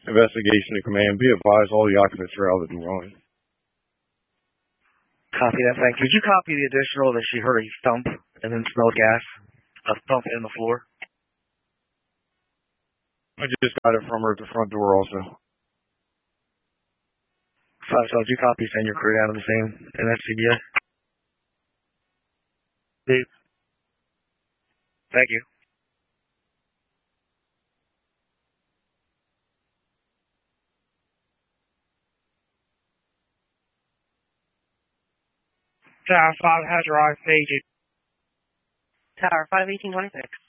Investigation to command. Be advised all the occupants are out of the dwelling. Copy that, thank you. Could you copy the additional that she heard a thump and then smelled gas? A thump in the floor? I just got it from her at the front door also. 5 did you copy send your crew down to the scene in SCBS? Steve. Thank you. Tower 5 has arrived, Fiji. Tower 5, 1826.